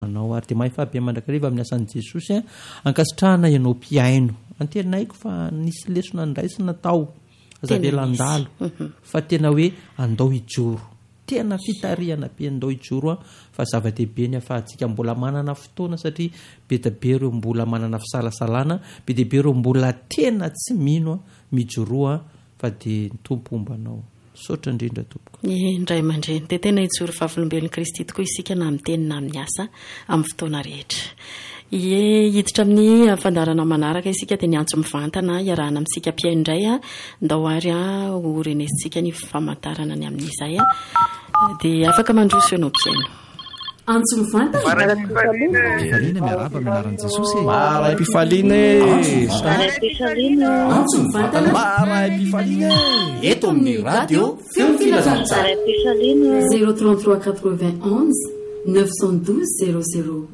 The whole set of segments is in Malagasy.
anao ary de mahay fahabe mandrakariva amin'ny asan'i Jesosy ankasitrahana ianao mpiaino antenaiko fa nisy lesona ndraisina tao azavelandalo fa tena hoe andao hijoro tena fitariana be andao hijoro fa zava-dehibe ny afahantsika mbola manana fotoana satria be da be ireo mbola manana fisalasalana be de be ireo mbola tena tsy mino mijoroa fa de ny tompombanao sotra indrindra tompoko indray mandreny de tena hijoro fahavolombelon'i Kristy tokoa isika na amin'ny teny na amin'ny asa amin'ny fotoana rehetra hiditra amin'ny fandarana manaraka isika de ny antso mivantana iarahana amintsika mpiaino indray ndao ary ho renesitsika ny famantarana ny amin'izay de afaka mandroso ianao mpiaino antso mivantana pifaliana miaraba minaran'i Jesosy maray pifaliana antso mivantana maray pifaliana eto amin'ny radio feo filazantsara 033 91 912 00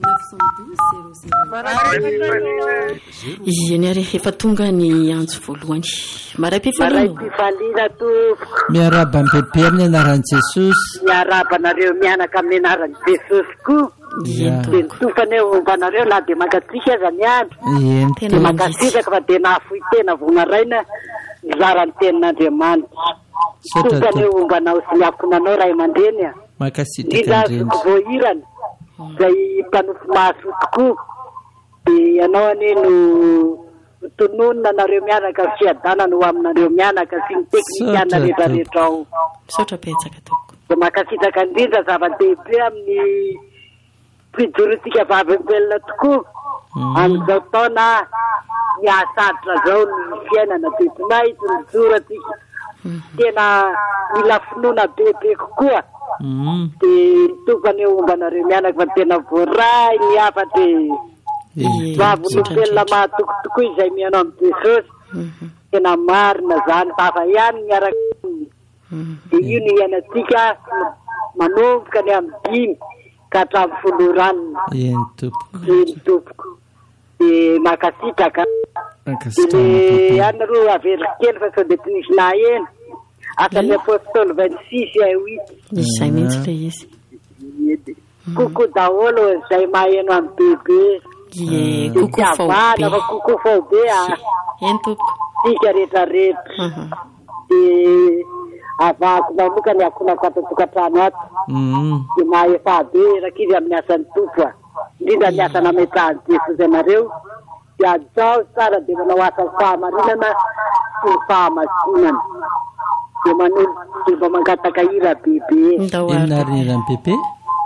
izy ary efa tonga ny antso voalohany maray pifaliana miaraba ampepe amin'ny anaran'i Jesosy miaraba nareo mianaka amin'ny anaran'i Jesosy koa de tofany ombanareo na de mangatsika aza ny andro tena mankasitraka fa de nafoy tena vonaraina mizara ny tenin'Andriamanitra tofany ombanao sy ny akonanao ray aman-dreny makasitraka indrindra voahirana zay mpanofo maso tokoa de ianao aneno tononona nareo mianaka fiadana no aminareo mianaka sy ny teknikana rehetrarehetra ao sotra petsaka toko de makasitraka indrindra zava-dehibe amin'ny fijorotsika vavy-belona tokoa amin'izao taona miasarotra zao ny fiainana de tsy mahitsy mijoro atsika tena mila finoana bebe kokoa de tokany ombanareo mianaka fa tena voaray ny hafa de vavolombelona mahatokotokoa izay mianao amin'ny Jesosy tena marina zany tafa ihany miaraka de io ny ianatsika manomboka ny amin'ny dimy ka hatramin'ny folo ranona eny tompoko de makasitraka de any ro averiko kely fa sao de tsy nisy na eny asan'ny apôstôly 26 ay 8 izay mihitsy le izy koko daholo zay maheno amin'ny bebe koko faobe fa koko faobe eny tompoko sika rehetrarehetra de avako manokany akonako ato tokantrano ato de mahefabe rakizy amin'ny asan'ny tompo indrindra ny asana metrahan'i Jesosy anareo de ajao tsara de manao asa fahamarinana sy ny fahamasinana de manolo de mba mangataka hira bebe inarira pepe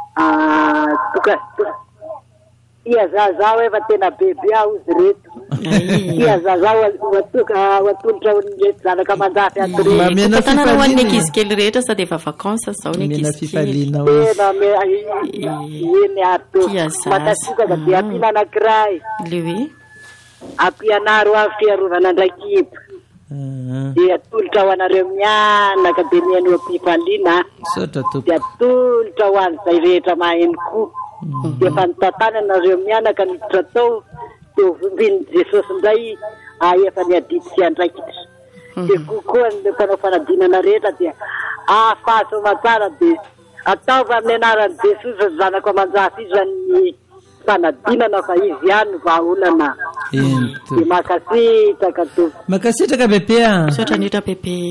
ia zazao efa tena bebe aho izy reto ia zazao watolotra reto zanaka manjafy tanana ho an'ny ankizy kely rehetra sady efa vakansa zao ny ankizy kely eny atomatasikaka de ampina anankiray le hoe ampianaro avy fiarovana andraikipa de atolotra ho anareo mianaka de mihaino am-pifaliana de atolotra ho an'izay rehetra maheno koa de fa nitatana nareo mianaka niditra tao de ovimbin'ny Jesosy indray efa ny adity sy andraikitra de kokoa ny mpanao fanadinana rehetra de ahafaso matsara de ataova amin'ny anaran'i Jesosy zanako manjafy izy ny fanadinana fa izy ihany no vahaolana de makasitraka makasitraka bebe sotra nitra bebe